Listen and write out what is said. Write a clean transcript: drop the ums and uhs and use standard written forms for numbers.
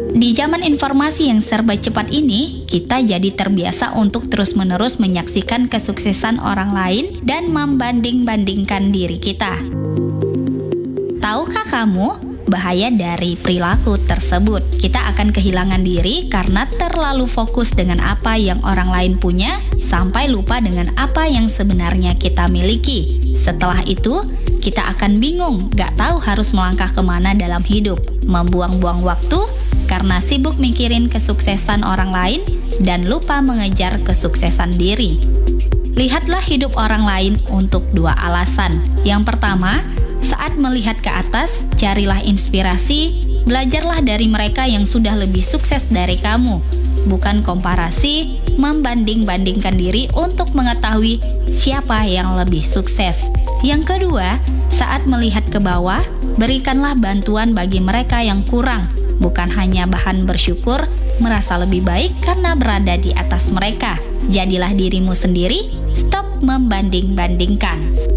Di zaman informasi yang serba cepat ini, kita jadi terbiasa untuk terus-menerus menyaksikan kesuksesan orang lain dan membanding-bandingkan diri kita. Tahukah kamu bahaya dari perilaku tersebut? Kita akan kehilangan diri karena terlalu fokus dengan apa yang orang lain punya, sampai lupa dengan apa yang sebenarnya kita miliki. Setelah itu, kita akan bingung, gak tahu harus melangkah kemana dalam hidup, membuang-buang waktu, karena sibuk mikirin kesuksesan orang lain dan lupa mengejar kesuksesan diri. Lihatlah hidup orang lain untuk dua alasan. Yang pertama, saat melihat ke atas, carilah inspirasi, belajarlah dari mereka yang sudah lebih sukses dari kamu. Bukan komparasi, membanding-bandingkan diri untuk mengetahui siapa yang lebih sukses. Yang kedua, saat melihat ke bawah, berikanlah bantuan bagi mereka yang kurang. Bukan hanya bahan bersyukur, merasa lebih baik karena berada di atas mereka. Jadilah dirimu sendiri, stop membanding-bandingkan.